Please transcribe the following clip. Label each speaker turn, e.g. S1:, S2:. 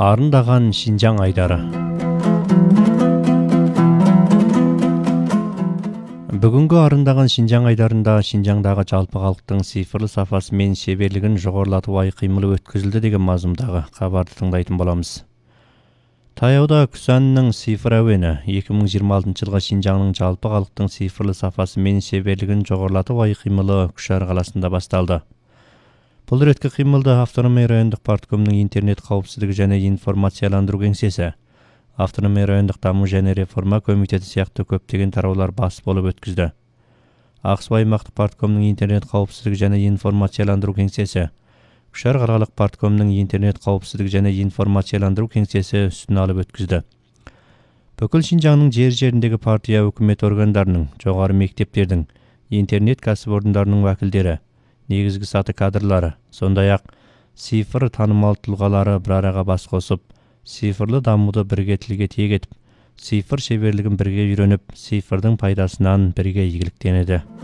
S1: Арындаған Шинжаң айдары. Бүгінгі арындаған Шинжаң айдарында Шинжаңдағы жалпы халықтың цифрлы сапасы мен шеберлігін жоғарылату ай-қимылы өткізілді деген мазмұндағы хабарды тыңдайтын боламыз. Таяуда Күсәннің цифр әуені 2026 жылға Шинжаңның жалпы халықтың цифрлы сапасы мен шеберлігін жоғарылату ай-қимылы Күшар қаласында басталды. Бұл реткі қимылды Автономия райондық парткомның интернет қауіпсіздігі және информацияландыру кеңсесі, Автономия райондық даму және реформа комитеті сияқты көптеген тараулар бас болып өткізді. Ақсу аймақтық парткомның интернет қауіпсіздігі және информацияландыру кеңсесі, Күшар қалалық парткомның интернет қауіпсіздігі және информацияландыру кеңсесі үстін алып өткізді. Бүкіл Шинжаңның жер-жеріндегі партия өкімет органдарының, жоғары мектептердің, интернет кәсіпорындарының уәкілдері, негізгі саты кадрлары, сондай-ақ цифр танымал тұлғалары бір араға бас қосып, цифрлы дамуды бірге тілге тиек етіп, цифр шеберлігін бірге үйреніп, цифрдың пайдасынан бірге игіліктенеді.